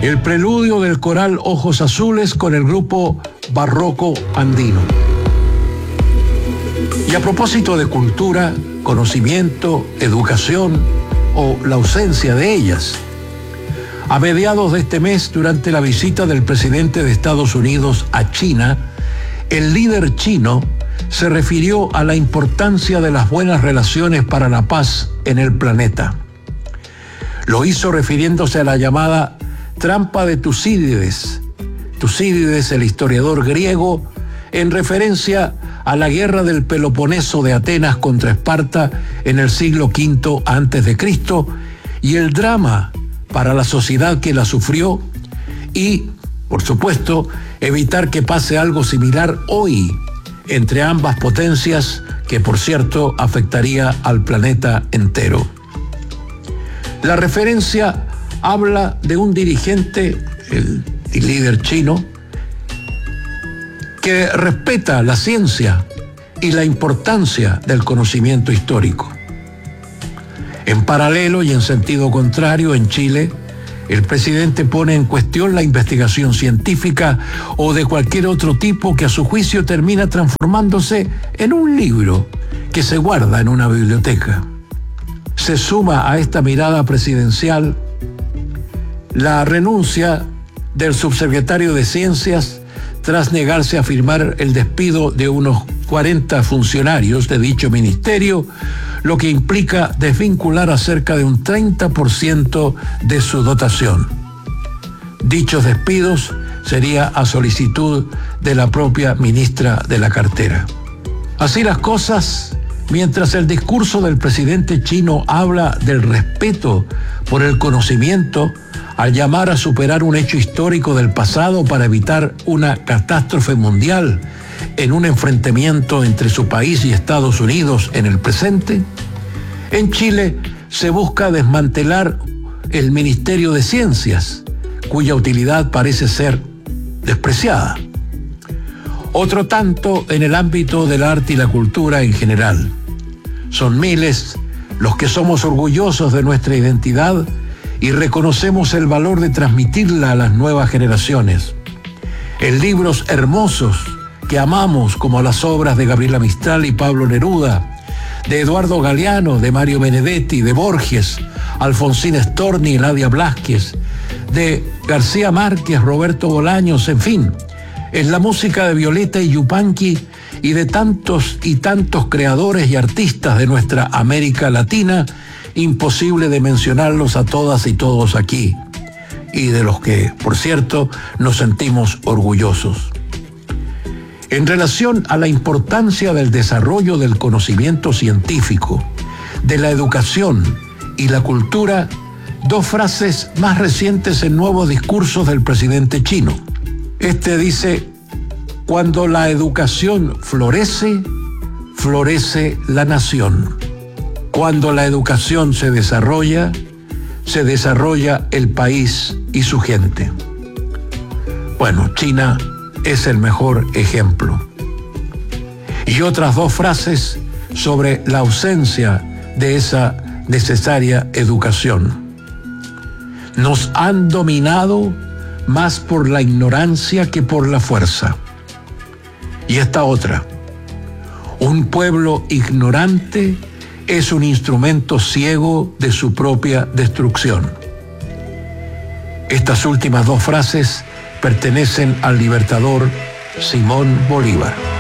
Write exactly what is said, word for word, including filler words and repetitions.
El preludio del coral Ojos Azules con el grupo Barroco Andino. Y a propósito de cultura, conocimiento, educación o la ausencia de ellas, a mediados de este mes, durante la visita del presidente de Estados Unidos a China, el líder chino se refirió a la importancia de las buenas relaciones para la paz en el planeta. Lo hizo refiriéndose a la llamada trampa de Tucídides. Tucídides, el historiador griego, en referencia a la guerra del Peloponeso de Atenas contra Esparta en el siglo quinto antes de Cristo y el drama para la sociedad que la sufrió y, por supuesto, evitar que pase algo similar hoy entre ambas potencias que, por cierto, afectaría al planeta entero. La referencia habla de un dirigente, el, el líder chino, que respeta la ciencia y la importancia del conocimiento histórico. En paralelo y en sentido contrario, en Chile, el presidente pone en cuestión la investigación científica o de cualquier otro tipo que a su juicio termina transformándose en un libro que se guarda en una biblioteca. Se suma a esta mirada presidencial la renuncia del subsecretario de Ciencias tras negarse a firmar el despido de unos cuarenta funcionarios de dicho ministerio, lo que implica desvincular a cerca de un treinta por ciento de su dotación. Dichos despidos sería a solicitud de la propia ministra de la cartera. Así las cosas, mientras el discurso del presidente chino habla del respeto por el conocimiento, al llamar a superar un hecho histórico del pasado para evitar una catástrofe mundial en un enfrentamiento entre su país y Estados Unidos en el presente, en Chile se busca desmantelar el Ministerio de Ciencias, cuya utilidad parece ser despreciada. Otro tanto en el ámbito del arte y la cultura en general. Son miles los que somos orgullosos de nuestra identidad y reconocemos el valor de transmitirla a las nuevas generaciones. En libros hermosos que amamos, como las obras de Gabriela Mistral y Pablo Neruda, de Eduardo Galeano, de Mario Benedetti, de Borges, Alfonsín Storni, Ladia Blasquez, de García Márquez, Roberto Bolaños, en fin, en la música de Violeta y Yupanqui y de tantos y tantos creadores y artistas de nuestra América Latina, imposible de mencionarlos a todas y todos aquí, y de los que, por cierto, nos sentimos orgullosos. En relación a la importancia del desarrollo del conocimiento científico, de la educación y la cultura, dos frases más recientes en nuevos discursos del presidente chino. Este dice: cuando la educación florece, florece la nación. Cuando la educación se desarrolla, se desarrolla el país y su gente. Bueno, China es el mejor ejemplo. Y otras dos frases sobre la ausencia de esa necesaria educación. Nos han dominado más por la ignorancia que por la fuerza. Y esta otra: un pueblo ignorante es un instrumento ciego de su propia destrucción. Estas últimas dos frases pertenecen al libertador Simón Bolívar.